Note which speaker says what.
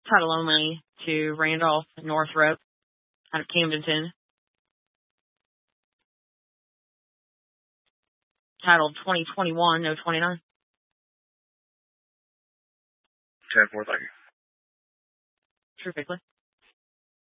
Speaker 1: Title only to Randolph Northrop out of Camdenton. Title 2021-029.
Speaker 2: 10-4, thank you.
Speaker 1: Terrifically.